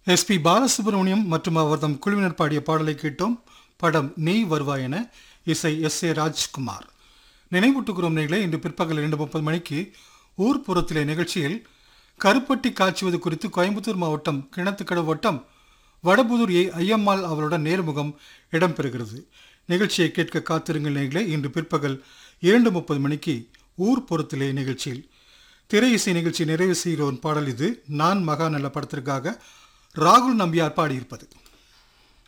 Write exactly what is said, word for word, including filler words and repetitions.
S B Balasubramaniam மற்றும் அவர்தம் குழுவினர் பாடிய பாடலை கேட்டோம். படம் நெய் வருவாயென, இசை எஸ் ஏ ராஜ்குமார். நினைவூட்டுகிறோம் நேயர்களே, இன்று பிற்பகல் இரண்டு முப்பது மணிக்கு ஊர்ப்புறத்திலே நிகழ்ச்சியில் கருப்பட்டி காய்ச்சுவது குறித்து கோயம்புத்தூர் மாவட்டம் கிணத்துக்கடவு வட்டம் வடபுதூர் ஏ ஐயம்மாள் அவருடன் நேர்முகம் இடம்பெறுகிறது. நிகழ்ச்சியை கேட்க காத்திருங்கள் நேயர்களே. இன்று பிற்பகல் இரண்டு முப்பது மணிக்கு ஊர்ப்புறத்திலே நிகழ்ச்சியில் திரை இசை நிகழ்ச்சி நிறைவு செய்கிற பாடல் இது. நான் மகா நல்ல படத்திற்காக ராகுல் நம்பியார் பாடியிருப்பது.